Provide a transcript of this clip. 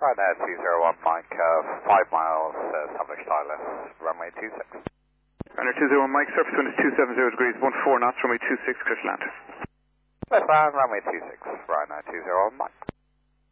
Ryanair 201 Mike, 5 miles, establish ILS, runway 26. Ryanair 201 Mike, surface wind is 270 degrees, 14 knots, runway 26, clear to land. Left land, runway 26, Ryanair 201 Mike.